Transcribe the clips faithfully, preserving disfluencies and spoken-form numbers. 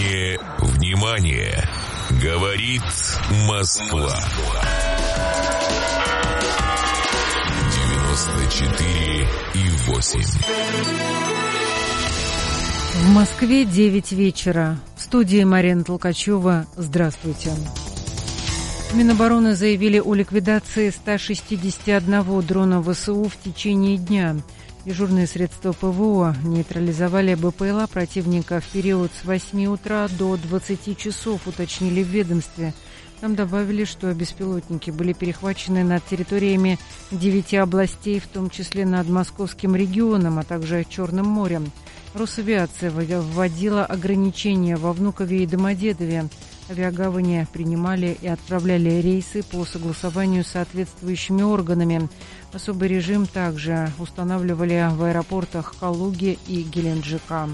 Внимание, внимание! Говорит Москва. девяносто четыре и восемь. В Москве девять вечера. В студии Марина Толкачева. Здравствуйте. Минобороны заявили о ликвидации ста шестидесяти одного дрона ВСУ в течение дня. Дежурные средства ПВО нейтрализовали БПЛА противника в период с восьми утра до двадцати часов, уточнили в ведомстве. Там добавили, что беспилотники были перехвачены над территориями девяти областей, в том числе над Московским регионом, а также Черным морем. Росавиация вводила ограничения во Внукове и Домодедове. Авиагавани принимали и отправляли рейсы по согласованию с соответствующими органами. Особый режим также устанавливали в аэропортах Калуги и Геленджика.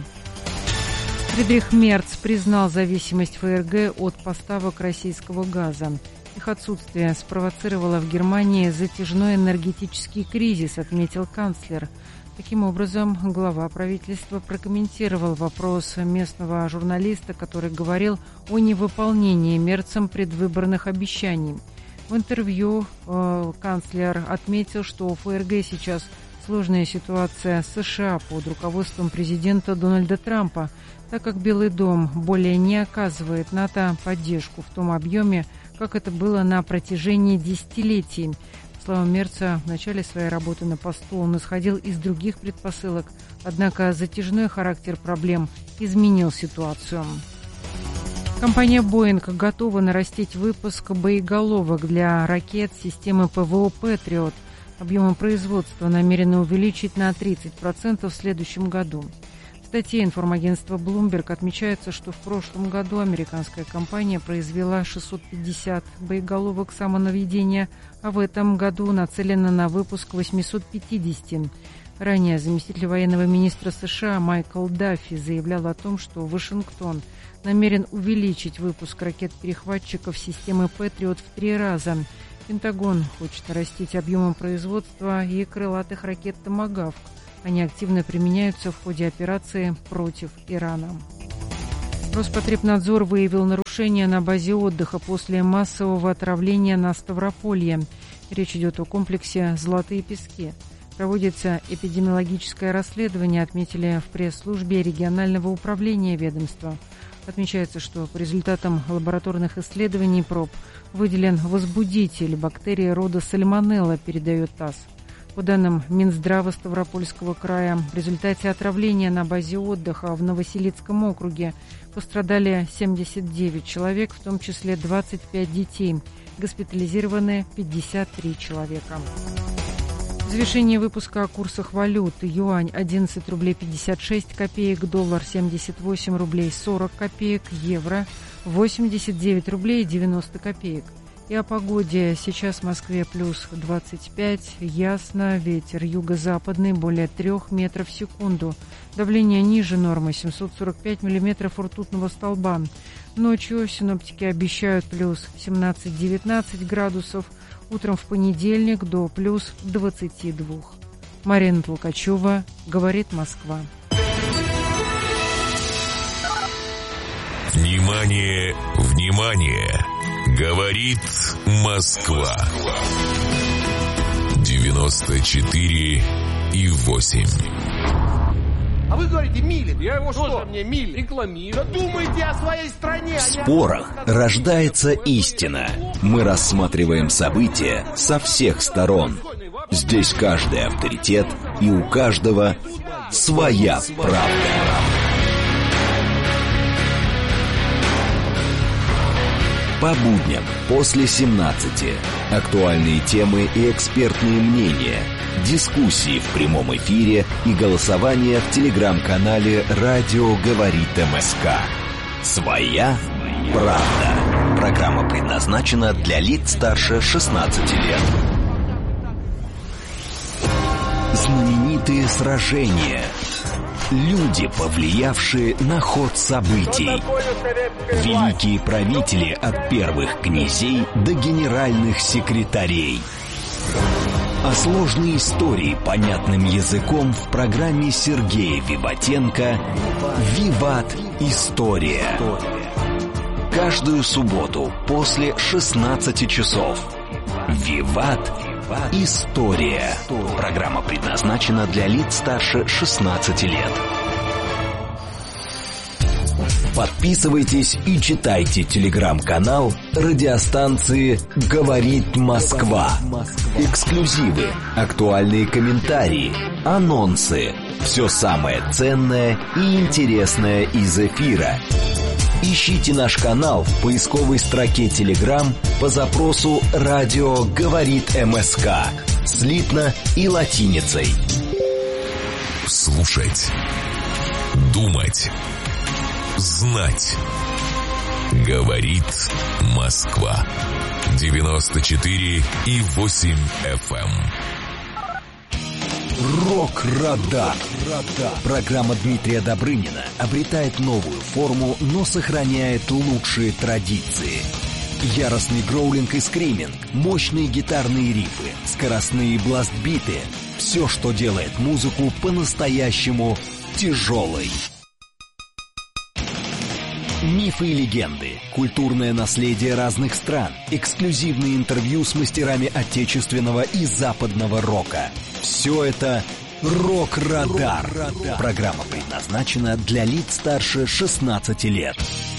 Фридрих Мерц признал зависимость ФРГ от поставок российского газа. Их отсутствие спровоцировало в Германии затяжной энергетический кризис, отметил канцлер. Таким образом, глава правительства прокомментировал вопрос местного журналиста, который говорил о невыполнении Мерцем предвыборных обещаний. В интервью э, канцлер отметил, что у ФРГ сейчас сложная ситуация с США под руководством президента Дональда Трампа, так как Белый дом более не оказывает НАТО поддержку в том объеме, как это было на протяжении десятилетий. По словам Мерца, в начале своей работы на посту он исходил из других предпосылок, однако затяжной характер проблем изменил ситуацию. Компания «Боинг» готова нарастить выпуск боеголовок для ракет системы ПВО «Патриот». Объемы производства намерены увеличить на тридцать процентов в следующем году. В статье информагентства Bloomberg отмечается, что в прошлом году американская компания произвела шестьсот пятьдесят боеголовок самонаведения, а в этом году нацелена на выпуск восемьсот пятьдесят. Ранее заместитель военного министра США Майкл Даффи заявлял о том, что Вашингтон намерен увеличить выпуск ракет-перехватчиков системы «Патриот» в три раза. Пентагон хочет нарастить объемы производства и крылатых ракет «Томагавк». Они активно применяются в ходе операции против Ирана. Роспотребнадзор выявил нарушения на базе отдыха после массового отравления на Ставрополье. Речь идет о комплексе «Золотые пески». Проводится эпидемиологическое расследование, отметили в пресс-службе регионального управления ведомства. Отмечается, что по результатам лабораторных исследований проб выделен возбудитель бактерии рода сальмонелла, передает ТАСС. По данным Минздрава Ставропольского края, в результате отравления на базе отдыха в Новоселицком округе пострадали семьдесят девять человек, в том числе двадцать пять детей. Госпитализированы пятьдесят три человека. Завершение выпуска о курсах валют. Юань одиннадцать рублей пятьдесят шесть копеек, доллар семьдесят восемь рублей сорок копеек, евро восемьдесят девять рублей девяносто копеек. И о погоде. Сейчас в Москве плюс двадцать пять, ясно, ветер юго-западный более трех метров в секунду. Давление ниже нормы семьсот сорок пять миллиметров ртутного столба. Ночью синоптики обещают плюс семнадцать-девятнадцать градусов, утром в понедельник до плюс двадцати двух. Марина Толкачева, говорит Москва. Внимание, внимание! Говорит Москва. девяносто четыре и восемь. А вы говорите, Милин. Я его что? Что мне Милин? Рекламирую. Да думайте о своей стране. В спорах рождается истина. Мы рассматриваем события со всех сторон. Здесь каждый авторитет, и у каждого своя правда. По будням после семнадцати. Актуальные темы и экспертные мнения. Дискуссии в прямом эфире и голосование в телеграм-канале «Радио говорит МСК». Своя правда. Программа предназначена для лиц старше шестнадцати лет. Знаменитые сражения. Люди, повлиявшие на ход событий. Великие правители от первых князей до генеральных секретарей. А сложные истории понятным языком в программе Сергея Виватенко «Виват. История». Каждую субботу после шестнадцати часов. «Виват. История». Программа предназначена для лиц старше шестнадцати лет. Подписывайтесь и читайте телеграм-канал радиостанции «Говорит Москва». Эксклюзивы, актуальные комментарии, анонсы. Все самое ценное и интересное из эфира. Ищите наш канал в поисковой строке Telegram по запросу «Радио говорит МСК» слитно и латиницей. Слушать, думать, знать. Говорит Москва. девяносто четыре и восемь эф эм. Рок-радар. Программа Дмитрия Добрынина обретает новую форму, но сохраняет лучшие традиции. Яростный гроулинг и скриминг, мощные гитарные рифы, скоростные бластбиты. Все, что делает музыку по-настоящему тяжелой. Мифы и легенды, культурное наследие разных стран, эксклюзивные интервью с мастерами отечественного и западного рока. Все это «Рок-радар». Программа предназначена для лиц старше шестнадцати лет.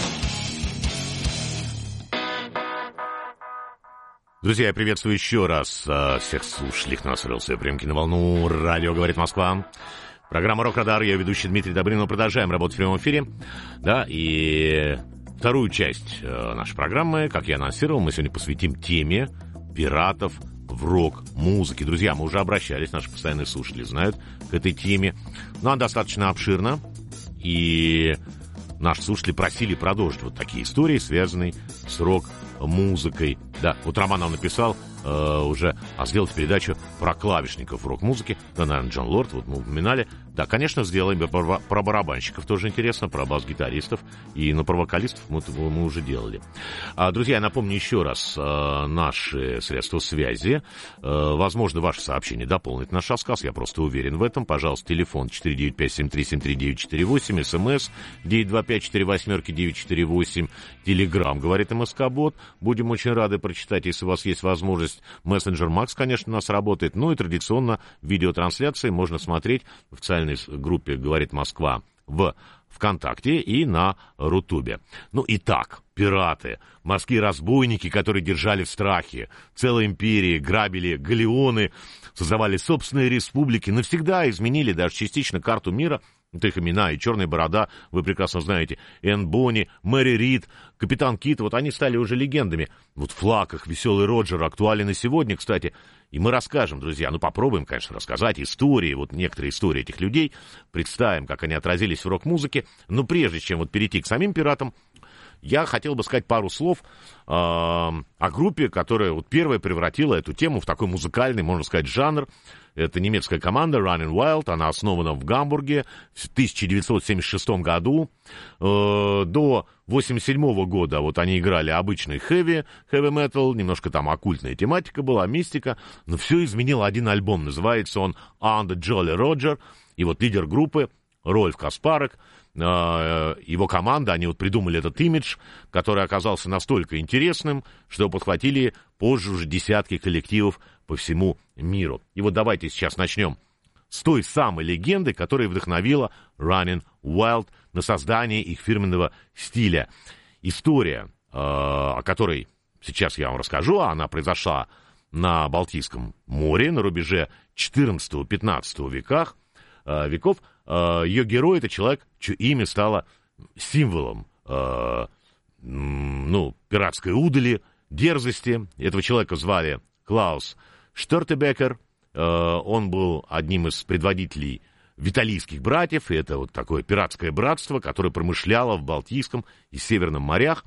Друзья, я приветствую еще раз uh, всех слушателей, кто настроил свои приемки на волну. Радио «Говорит Москва». Программа «Рок-радар», я ведущий Дмитрий Добрынин. Мы продолжаем работать в прямом эфире. Да, и вторую часть э, нашей программы, как я анонсировал, мы сегодня посвятим теме пиратов в рок-музыке. Друзья, мы уже обращались, наши постоянные слушатели знают, к этой теме. Но она достаточно обширна, и наши слушатели просили продолжить вот такие истории, связанные с рок-музыкой. Да, вот Роман нам написал э, уже, а сделать передачу про клавишников в рок-музыке. Да, наверное, Джон Лорд, вот мы упоминали. Да, конечно, сделаем. Про, про барабанщиков тоже интересно, про бас-гитаристов. И ну, про вокалистов мы, мы уже делали. А, друзья, я напомню еще раз э, наши средства связи. Э, возможно, ваше сообщение дополнит наш рассказ. Я просто уверен в этом. Пожалуйста, телефон четыре девять пять семь три семь три девять четыре восемь, смс девять два пять четыре восемь девять четыре восемь, телеграм, говорит МСК-бот. Будем очень рады прочитать, если у вас есть возможность. Мессенджер Макс, конечно, у нас работает. Ну и традиционно видеотрансляции можно смотреть в официальной группе «Говорит Москва» в ВКонтакте и на Рутубе. Ну, итак, пираты, морские разбойники, которые держали в страхе целые империи, грабили галеоны, создавали собственные республики, навсегда изменили даже частично карту мира. Вот их имена: и Черная Борода, вы прекрасно знаете, Энн Бонни, Мэри Рид, Капитан Кит, вот они стали уже легендами. Вот флаг их, Веселый Роджер, актуален и сегодня, кстати. И мы расскажем, друзья, ну попробуем, конечно, рассказать истории, вот некоторые истории этих людей, представим, как они отразились в рок-музыке. Но прежде чем вот перейти к самим пиратам, я хотел бы сказать пару слов э, о группе, которая вот первая превратила эту тему в такой музыкальный, можно сказать, жанр. Это немецкая команда Running Wild, она основана в Гамбурге в тысяча девятьсот семьдесят шестом году. Э, до восемьдесят седьмого года вот они играли обычный хэви, хэви метал, немножко там оккультная тематика была, мистика, но все изменило один альбом, называется он «On the Jolly Roger», и вот лидер группы Рольф Каспарек, его команда, они вот придумали этот имидж, который оказался настолько интересным, что подхватили позже уже десятки коллективов по всему миру. И вот давайте сейчас начнем с той самой легенды, которая вдохновила Running Wild на создание их фирменного стиля. История, о которой сейчас я вам расскажу, она произошла на Балтийском море на рубеже четырнадцатого-пятнадцатого веках, веков. Ее герой — это человек, чье имя стало символом э, ну, пиратской удали, дерзости. Этого человека звали Клаус Штёртебекер. Э, он был одним из предводителей виталийских братьев, и это вот такое пиратское братство, которое промышляло в Балтийском и Северном морях.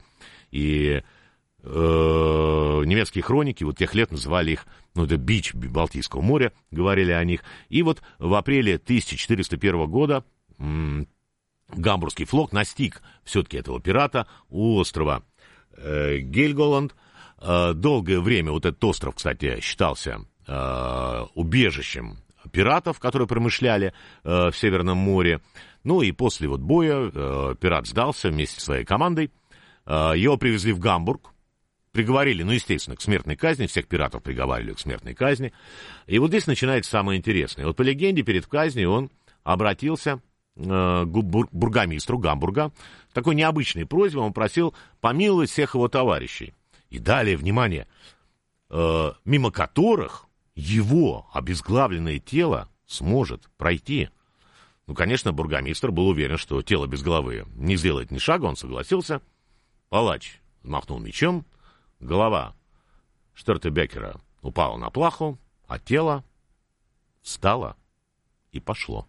И э, немецкие хроники вот тех лет называли их, ну, это бич Балтийского моря, говорили о них. И вот в апреле тысяча четыреста первого года м- Гамбургский флот настиг все-таки этого пирата у острова э, Гельголанд. Э, долгое время вот этот остров, кстати, считался э, убежищем пиратов, которые промышляли э, в Северном море. Ну и после вот боя э, пират сдался вместе со своей командой. Э, его привезли в Гамбург, приговорили, ну, естественно, к смертной казни. Всех пиратов приговаривали к смертной казни. И вот здесь начинается самое интересное. Вот по легенде, перед казнью он обратился э, к бур- бургомистру Гамбурга с такой необычной просьбой. Он просил помиловать всех его товарищей. И далее, внимание, э, мимо которых его обезглавленное тело сможет пройти. Ну, конечно, бургомистр был уверен, что тело без головы не сделает ни шага, он согласился. Палач махнул мечом, голова Штертебекера упала на плаху, а тело встало и пошло.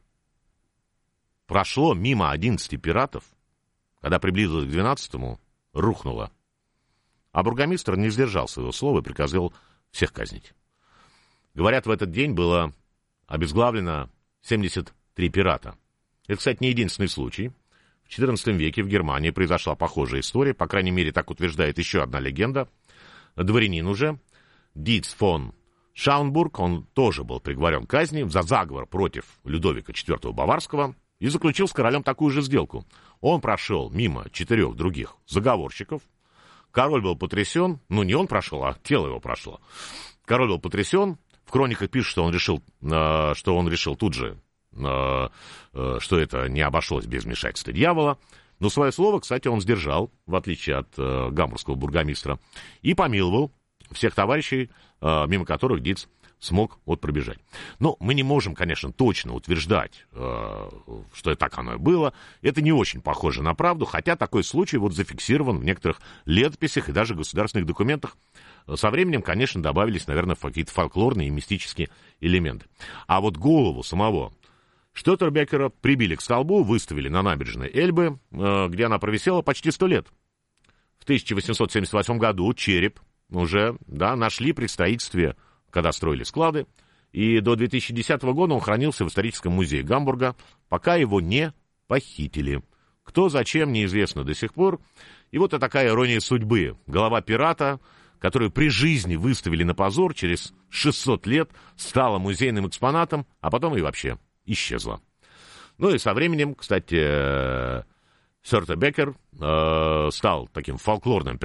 Прошло мимо одиннадцати пиратов, когда приблизилось к двенадцатому, рухнуло. А бургомистр не сдержал своего слова и приказал всех казнить. Говорят, в этот день было обезглавлено семьдесят три пирата. Это, кстати, не единственный случай. В четырнадцатом веке в Германии произошла похожая история. По крайней мере, так утверждает еще одна легенда. Дворянин уже, Диц фон Шаунбург, он тоже был приговорен к казни за заговор против Людовика четвёртого Баварского и заключил с королем такую же сделку. Он прошел мимо четырех других заговорщиков. Король был потрясен. Ну, не он прошел, а тело его прошло. Король был потрясен. В хрониках пишут, что он решил, э, что он решил тут же, э, э, что это не обошлось без вмешательства дьявола. Но свое слово, кстати, он сдержал, в отличие от э, гамбургского бургомистра, и помиловал всех товарищей, э, мимо которых Диц смог вот пробежать. Но мы не можем, конечно, точно утверждать, э, что так оно и было. Это не очень похоже на правду, хотя такой случай вот зафиксирован в некоторых летописях и даже государственных документах. Со временем, конечно, добавились, наверное, какие-то фольклорные и мистические элементы. А вот голову самого Штертебекера прибили к столбу, выставили на набережной Эльбы, где она провисела почти сто лет. В тысяча восемьсот семьдесят восьмом году череп уже, да, нашли при строительстве, когда строили склады, и до две тысячи десятого года он хранился в историческом музее Гамбурга, пока его не похитили. Кто, зачем, неизвестно до сих пор. И вот и такая ирония судьбы. Голова пирата, которую при жизни выставили на позор, через шестьсот лет стала музейным экспонатом, а потом и вообще исчезла. Ну и со временем, кстати, Штертебекер э, стал таким фольклорным